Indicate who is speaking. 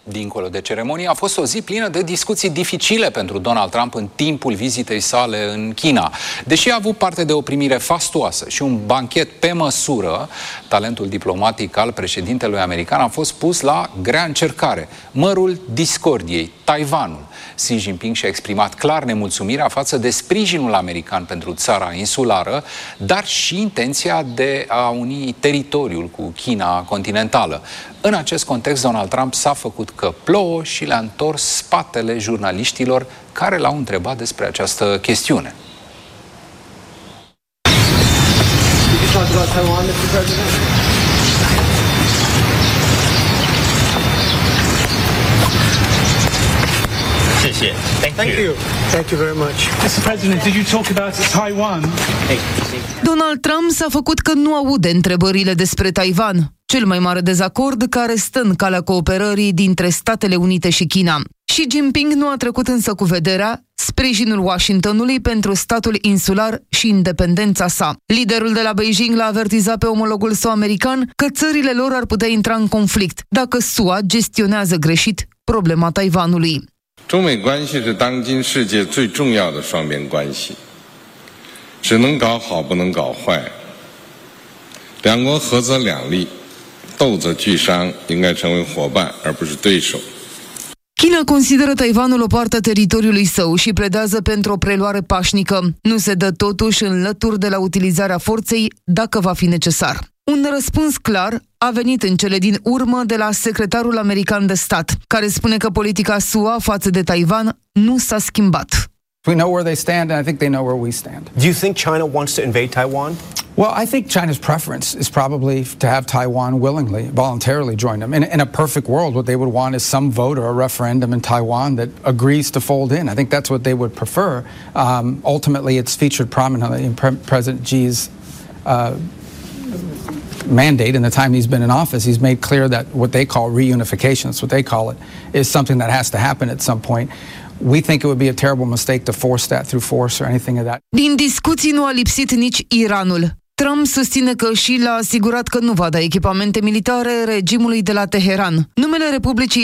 Speaker 1: Dincolo de ceremonie, a fost o zi plină de discuții dificile pentru Donald Trump în timpul vizitei sale în China. Deși a avut parte de o primire fastuoasă și un banchet pe măsură, talentul diplomatic al președintelui american a fost pus la grea încercare. Mărul discordiei, Taiwanul. Xi Jinping și-a exprimat clar nemulțumirea față de sprijinul american pentru țara insulară, dar și intenția de a uni teritoriul cu China continentală. În acest context, Donald Trump s-a făcut că plouă și le-a întors spatele jurnaliștilor care l-au întrebat despre această chestiune.
Speaker 2: Thank you very much.
Speaker 3: Mr. President, did you talk about Taiwan?
Speaker 4: Donald Trump s-a făcut că nu aude întrebările despre Taiwan, cel mai mare dezacord care stă în calea cooperării dintre Statele Unite și China. Xi Jinping nu a trecut însă cu vederea sprijinul Washingtonului pentru statul insular și independența sa. Liderul de la Beijing l-a avertizat pe omologul său american că țările lor ar putea intra în conflict dacă SUA gestionează greșit problema Taiwanului.
Speaker 5: 中美关系是当今世界最重要的双边关系，只能搞好不能搞坏。两国合则两利，斗则俱伤，应该成为伙伴而不是对手。
Speaker 4: China consideră Taiwanul o parte a teritoriului său și pledează pentru o preluare pașnică. Nu se dă totuși înlături de la utilizarea forței dacă va fi necesar. Un răspuns clar a venit în cele din urmă de la secretarul american de stat, care spune că politica SUA față de Taiwan nu s-a schimbat.
Speaker 6: We know where they stand, and I think they know where we stand.
Speaker 2: Do you think China wants to invade Taiwan?
Speaker 6: Well, I think China's preference is probably to have Taiwan willingly, voluntarily join them. In a perfect world, what they would want is some vote or a referendum in Taiwan that agrees to fold in. I think that's what they would prefer. Ultimately, it's featured prominently in President Xi's mandate in the time he's been in office. He's made clear that what they call reunification, that's what they call it, is something that has to happen at some point. We think it would be a terrible mistake to force that through force or anything of that.
Speaker 4: Din discuții nu a lipsit nici Iranul. Trump susține că și l-a asigurat că nu va da echipamente militare regimului de la Teheran. Numele Republicii